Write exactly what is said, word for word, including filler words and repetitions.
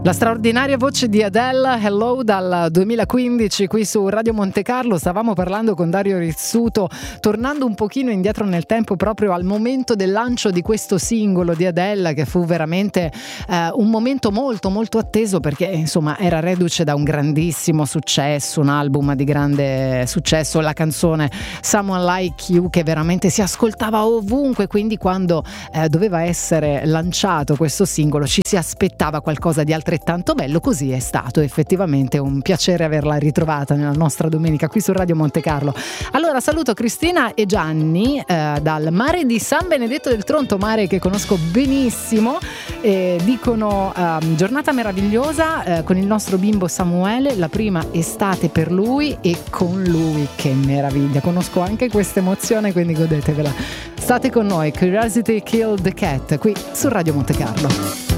La straordinaria voce di Adele, Hello, dal duemilaquindici qui su Radio Monte Carlo. Stavamo parlando con Dario Rizzuto, tornando un pochino indietro nel tempo proprio al momento del lancio di questo singolo di Adele, che fu veramente eh, un momento molto molto atteso, perché insomma era reduce da un grandissimo successo, un album di grande successo, la canzone Someone Like You, che veramente si ascoltava ovunque, quindi quando eh, doveva essere lanciato questo singolo ci si aspettava qualcosa di altrettanto bello. Così è stato, effettivamente un piacere averla ritrovata nella nostra domenica qui su Radio Monte Carlo. Allora saluto Cristina e Gianni eh, dal mare di San Benedetto del Tronto, mare che conosco benissimo, e dicono eh, giornata meravigliosa eh, con il nostro bimbo Samuele, la prima estate per lui e con lui, che meraviglia, conosco anche questa emozione, quindi godetevela. State con noi, Curiosity Killed the Cat qui su Radio Monte Carlo.